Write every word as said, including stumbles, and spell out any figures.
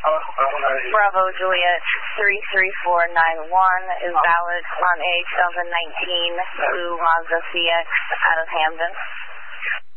Bravo Juliet three three four nine one is valid on a two thousand nineteen blue Mazda C X out of Hamden.